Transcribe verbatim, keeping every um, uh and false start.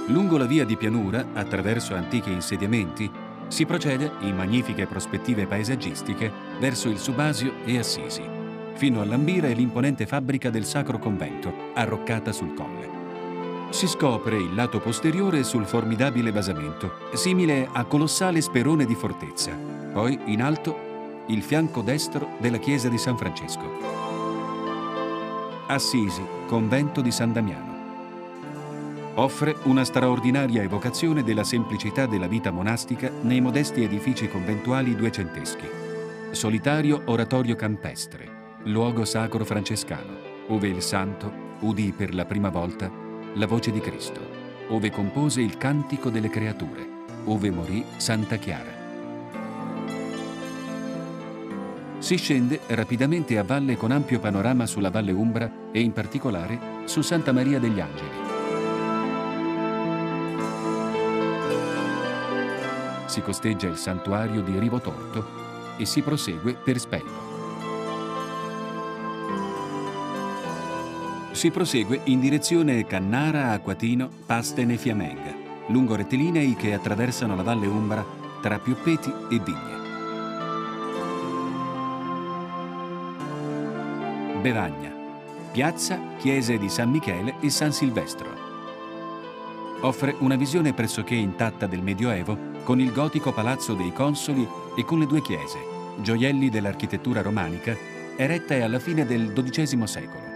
Lungo la via di pianura, attraverso antichi insediamenti, si procede, in magnifiche prospettive paesaggistiche, verso il Subasio e Assisi, fino a lambire l'imponente fabbrica del Sacro Convento, arroccata sul colle. Si scopre il lato posteriore sul formidabile basamento, simile a colossale sperone di fortezza. Poi, in alto, il fianco destro della chiesa di San Francesco. Assisi, convento di San Damiano. Offre una straordinaria evocazione della semplicità della vita monastica nei modesti edifici conventuali duecenteschi. Solitario oratorio campestre, luogo sacro francescano, ove il santo udì per la prima volta la voce di Cristo, ove compose il Cantico delle Creature, ove morì Santa Chiara. Si scende rapidamente a valle con ampio panorama sulla Valle Umbra e in particolare su Santa Maria degli Angeli. Si costeggia il santuario di Rivotorto e si prosegue per Spello. Si prosegue in direzione Cannara, Acquatino, Pasten e Fiamenga, lungo rettilinei che attraversano la Valle Umbra tra Piuppeti e Vigne. Bevagna, piazza, chiese di San Michele e San Silvestro. Offre una visione pressoché intatta del Medioevo con il gotico Palazzo dei Consoli e con le due chiese, gioielli dell'architettura romanica, erette alla fine del dodicesimo secolo.